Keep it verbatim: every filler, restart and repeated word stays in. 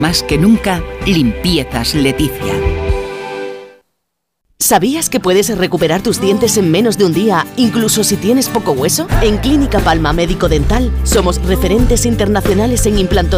Más que nunca, Limpiezas Leticia. ¿Sabías que puedes recuperar tus dientes en menos de un día, incluso si tienes poco hueso? En Clínica Palma Médico Dental somos referentes internacionales en implantología